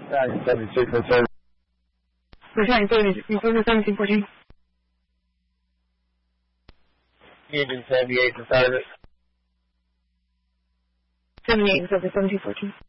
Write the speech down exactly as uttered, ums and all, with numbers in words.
Baggage seventy-six and seven. Returning David, report to seventeen fourteen. Engine seventy-eight to target. seventy-eight and seventeen fourteen.